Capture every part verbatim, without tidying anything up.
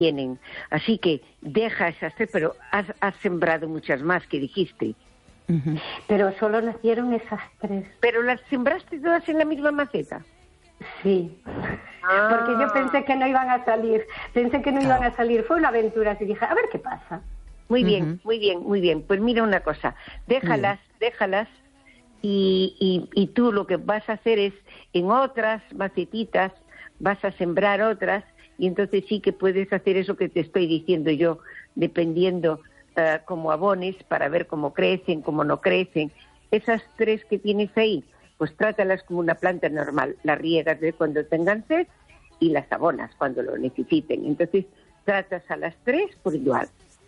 tienen. Así que deja esas tres, pero has, has sembrado muchas más que dijiste. Uh-huh. Pero solo nacieron esas tres. ¿Pero las sembraste todas en la misma maceta? Sí, ah. porque yo pensé que no iban a salir, pensé que no claro. iban a salir, fue una aventura, así dije, a ver qué pasa. Muy bien, uh-huh. muy bien, muy bien. Pues mira una cosa, déjalas, uh-huh. déjalas, y, y, y tú lo que vas a hacer es, en otras macetitas, vas a sembrar otras, y entonces sí que puedes hacer eso que te estoy diciendo yo, dependiendo uh, como abones, para ver cómo crecen, cómo no crecen. Esas tres que tienes ahí, pues trátalas como una planta normal, las riegas de cuando tengan sed y las abonas cuando lo necesiten. Entonces, tratas a las tres por igual.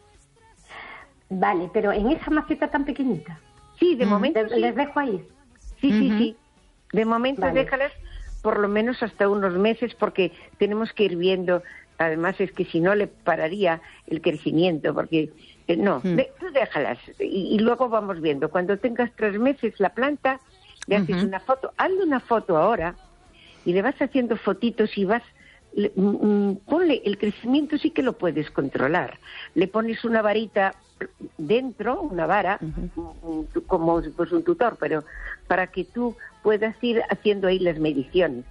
Vale, pero en esa maceta tan pequeñita. Sí, de mm. momento ¿Les, sí. ¿Les dejo ahí? Sí, uh-huh. sí, sí. De momento vale. déjalas por lo menos hasta unos meses, porque tenemos que ir viendo, además es que si no le pararía el crecimiento, porque eh, no, mm. de, tú déjalas y, y luego vamos viendo. Cuando tengas tres meses la planta, le haces uh-huh. una foto, hazle una foto ahora y le vas haciendo fotitos y vas, le, mm, ponle, el crecimiento sí que lo puedes controlar. Le pones una varita dentro, una vara, uh-huh. un, como pues un tutor, pero para que tú puedas ir haciendo ahí las mediciones.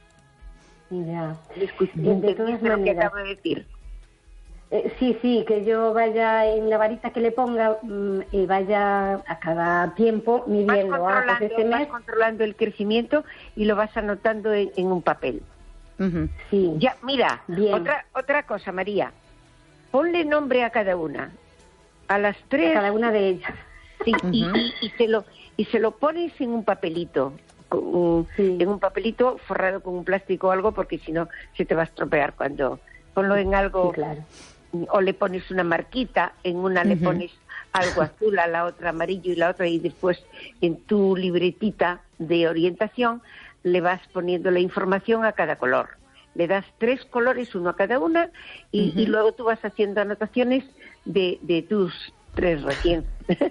Ya. ¿Entiendes lo que acabo de decir? Eh, sí, sí, que yo vaya en la varita que le ponga mmm, y vaya a cada tiempo midiendo. Vas controlando, ah, pues este mes... vas controlando el crecimiento y lo vas anotando en, en un papel. Uh-huh. Sí. Ya, mira, Bien. otra otra cosa, María. Ponle nombre a cada una. A las tres. A cada una de ellas. Sí, uh-huh. y, y, y se lo y se lo pones en un papelito, con, sí. en un papelito forrado con un plástico o algo, porque si no se te va a estropear cuando... Ponlo en algo... Sí, claro. O le pones una marquita, en una uh-huh. le pones algo azul, a la otra amarillo y la otra, y después en tu libretita de orientación le vas poniendo la información a cada color. Le das tres colores, uno a cada una, y, uh-huh. y luego tú vas haciendo anotaciones de, de tus tres recién.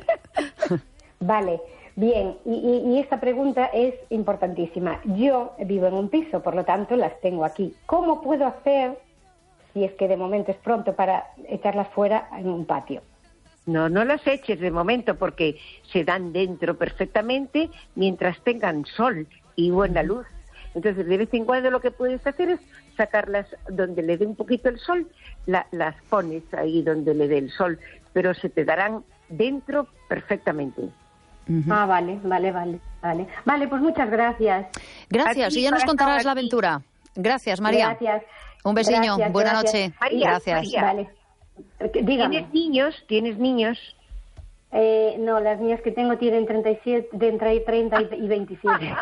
Vale, bien, y, y, y esta pregunta es importantísima. Yo vivo en un piso, por lo tanto las tengo aquí. ¿Cómo puedo hacer, si es que de momento es pronto, para echarlas fuera en un patio? No, no las eches de momento, porque se dan dentro perfectamente mientras tengan sol y buena luz. Entonces, de vez en cuando lo que puedes hacer es sacarlas donde le dé un poquito el sol, la, las pones ahí donde le dé el sol, pero se te darán dentro perfectamente. Uh-huh. Ah, vale, vale, vale, vale. Vale, pues muchas gracias. Gracias, y ya nos contarás la aventura. Gracias, María. Gracias. Un besiño, gracias, buena gracias. noche. María, gracias. María. Vale. Dígame. ¿Tienes niños? ¿Tienes niños? Eh, no, las niñas que tengo tienen treinta y siete, de entre treinta y veintisiete.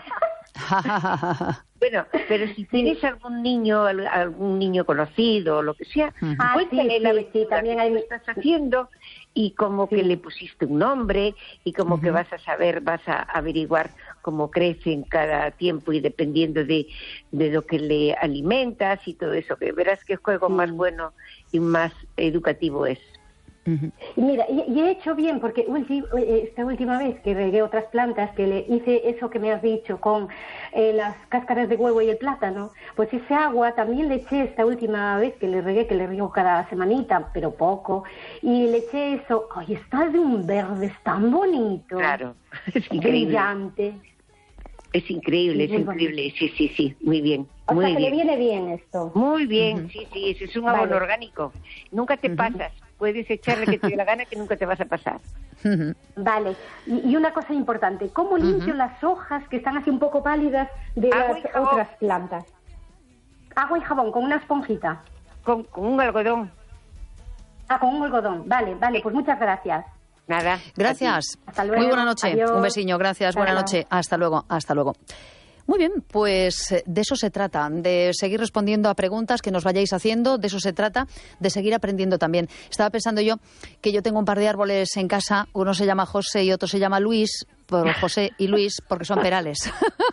Bueno, pero si tienes algún niño, algún niño conocido o lo que sea, uh-huh. ah, cuéntale sí, la sí, sí, también hay... que estás haciendo y como sí. que le pusiste un nombre y como uh-huh. que vas a saber, vas a averiguar cómo crece en cada tiempo y dependiendo de, de lo que le alimentas y todo eso, que verás que el juego sí. más bueno y más educativo es. Uh-huh. Y mira, y, y he hecho bien porque ulti, esta última vez que regué otras plantas, que le hice eso que me has dicho con eh, las cáscaras de huevo y el plátano, pues ese agua también le eché esta última vez que le regué, que le riego cada semanita, pero poco, y le eché eso. ¡Ay, está de un verde, es tan bonito! Claro, es increíble. Brillante. Es increíble, es, es increíble, bonito. sí, sí, sí, muy bien. O muy sea, que bien. le viene bien esto. Muy bien, uh-huh. sí, sí, eso es un abono vale. orgánico. Nunca te uh-huh. pasas. Puedes echarle que te dé la gana, que nunca te vas a pasar. Uh-huh. Vale, y, y una cosa importante, ¿cómo limpio uh-huh. las hojas que están así un poco pálidas de Agua las otras plantas? Agua y jabón, con una esponjita. Con, con un algodón. Ah, con un algodón, vale, vale, pues muchas gracias. Nada. Gracias. Hasta luego. Muy buena noche. Adiós. Un besiño, gracias, Hasta buena luego. noche. Hasta luego, hasta luego. Muy bien, pues de eso se trata, de seguir respondiendo a preguntas que nos vayáis haciendo, de eso se trata, de seguir aprendiendo también. Estaba pensando yo que yo tengo un par de árboles en casa, uno se llama José y otro se llama Luis, por José y Luis, porque son perales.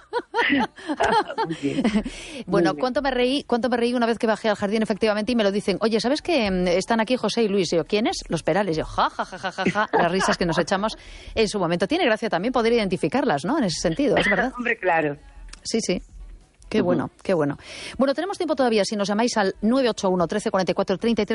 Bueno, cuánto me reí, cuánto me reí una vez que bajé al jardín, efectivamente, y me lo dicen, oye, ¿sabes que están aquí José y Luis? Y yo, ¿quiénes? Los perales. Y yo, ja, ja, ja, ja, ja, ja, las risas que nos echamos en su momento. Tiene gracia también poder identificarlas, ¿no? En ese sentido, es verdad. Hombre, claro. Sí, sí. Qué uh-huh. bueno, qué bueno. Bueno, tenemos tiempo todavía. Si nos llamáis al nueve ocho uno, trece cuarenta y cuatro, treinta y tres